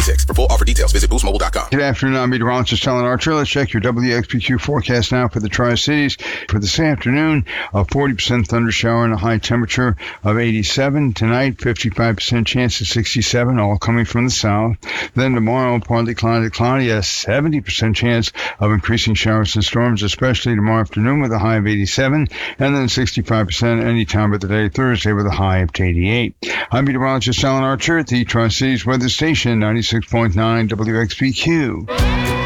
888-866-3036. For full offer details, visit boostmobile.com. Good afternoon. I'm meteorologist Alan Archer. Let's check your WXPQ forecast now for the Tri-Cities. For this afternoon, a 40% thunder shower and a high temperature of 87. Tonight, 55% chance of 67, all coming from the south. Then tomorrow, partly cloudy, a 70% chance of increasing showers and storms, especially tomorrow afternoon with a high of 87, and then 65% any time of the day, Thursday, with a high up to 88. I'm meteorologist Alan Archer at the Tri-Cities Weather Station, 96.9 WXPQ.